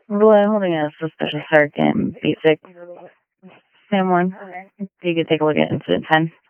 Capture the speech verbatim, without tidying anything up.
Well, holding a suspicious target in basic Sam one. You could take a look at incident ten.